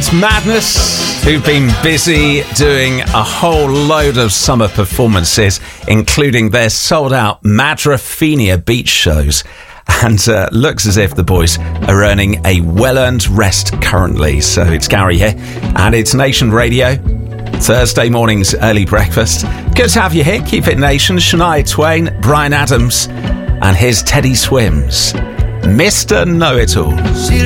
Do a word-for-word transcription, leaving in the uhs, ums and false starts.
Dance Madness, who've been busy doing a whole load of summer performances, including their sold-out Madrefina beach shows. And uh, looks as if the boys are earning a well-earned rest currently. So it's Gary here, and it's Nation Radio, Thursday morning's early breakfast. Good to have you here. Keep it Nation. Shania Twain, Bryan Adams, and here's Teddy Swims, Mister Know-It-All. She